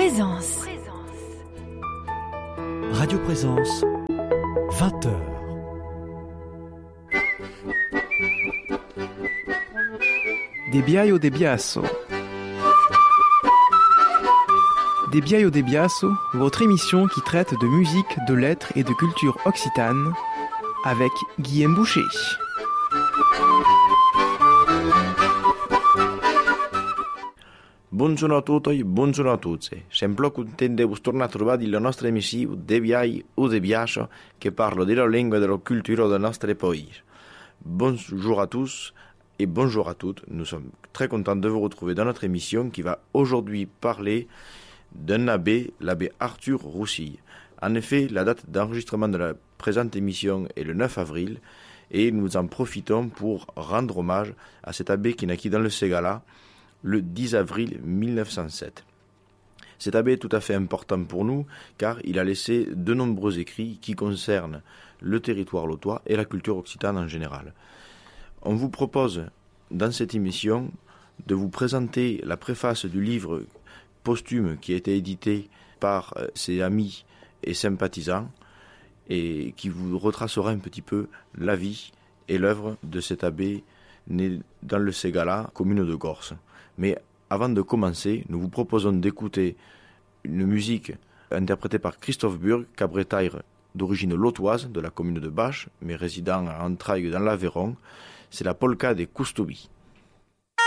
Présence. Radio Présence, 20h. De Biaio de Biasso. De Biaio de Biasso, votre émission qui traite de musique, de lettres et de culture occitane, avec Guillaume Boucher. Buongiorno a tutti, buongiorno a tutte. Sempre contento di tornare a trovare la nostra emissione De Biai o De Biascio che parle della lingua e della culture del nostro paese. Bonjour à tous et bonjour à toutes. Nous sommes très contents de vous retrouver dans notre émission qui va aujourd'hui parler d'un abbé, l'abbé Arthur Roussille. En effet, la date d'enregistrement de la présente émission est le 9 avril et nous en profitons pour rendre hommage à cet abbé qui naquit dans le Ségala le 10 avril 1907. Cet abbé est tout à fait important pour nous car il a laissé de nombreux écrits qui concernent le territoire lotois et la culture occitane en général. On vous propose dans cette émission de vous présenter la préface du livre posthume qui a été édité par ses amis et sympathisants et qui vous retracera un petit peu la vie et l'œuvre de cet abbé né dans le Ségala, commune de Gorse. Mais avant de commencer, nous vous proposons d'écouter une musique interprétée par Christophe Burg, cabretaire d'origine lotoise de la commune de Bâche, mais résidant à Entraigues dans l'Aveyron. C'est la polka des Coustoubi.